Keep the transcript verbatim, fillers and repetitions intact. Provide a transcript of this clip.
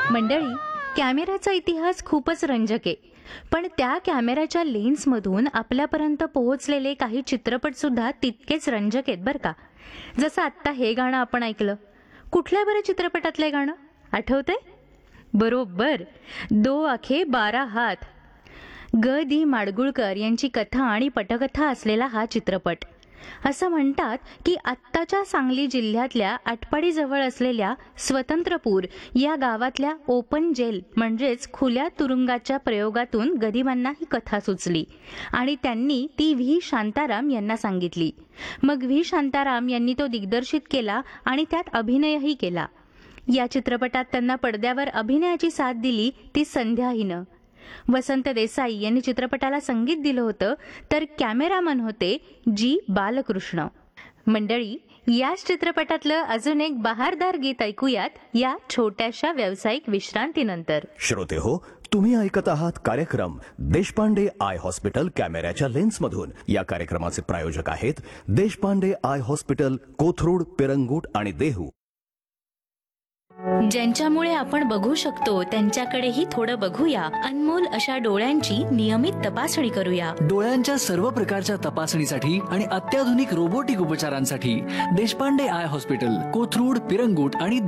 मंडळी, कॅमेऱ्याचा इतिहास खूपच रंजक आहे. पण त्या कॅमेऱ्याच्या लेन्समधून आपल्यापर्यंत पोहोचलेले काही चित्रपट सुद्धा तितकेच रंजक आहेत बरं का. जसं आत्ता हे गाणं आपण ऐकलं. कुठल्या बरं चित्रपटातलं गाणं आठवतंय? बरोबर, दो आखे बारा हात. ग दी माडगुळकर यांची कथा आणि पटकथा असलेला हा चित्रपट. असं म्हणतात की आत्ताच्या सांगली जिल्ह्यातल्या आटपाडीजवळ असलेल्या स्वतंत्रपूर या गावातल्या ओपन जेल म्हणजेच खुल्या तुरुंगाच्या प्रयोगातून गदिमांना ही कथा सुचली आणि त्यांनी ती व्ही शांताराम यांना सांगितली. मग व्ही शांताराम यांनी तो दिग्दर्शित केला आणि त्यात अभिनयही केला. या चित्रपटात त्यांना पडद्यावर अभिनयाची साथ दिली ती संध्या हिनं. वसंत देसाई यांनी चित्रपटाला संगीत दिलं होतं, तर कॅमेरामन होते जी बालकृष्ण. मंडळी, याच चित्रपटातलं अजून एक बहारदार गीत ऐकूयात या छोट्याशा व्यावसायिक विश्रांतीनंतर. श्रोते हो, तुम्ही ऐकत आहात कार्यक्रम देशपांडे आय हॉस्पिटल कॅमेऱ्याच्या लेन्समधून. या कार्यक्रमाचे प्रायोजक आहेत देशपांडे आय हॉस्पिटल, कोथरूड, पिरंगुट आणि देहू. ज्यांच्यामुळे आपण बघू शकतो त्यांच्याकडेही थोडं बघूया. अनमोल अशा डोळ्यांची नियमित तपासणी करूया. डोळ्यांच्या सर्व प्रकारच्या तपासणीसाठी आणि अत्याधुनिक रोबोटिक उपचारांसाठी देशपांडे आय हॉस्पिटल, कोथरूड, पिरंगुट आणि